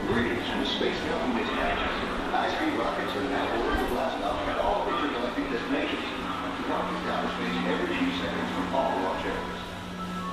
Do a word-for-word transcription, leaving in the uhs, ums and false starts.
Greetings from the space government. High-speed rockets are now ordered to blast off at all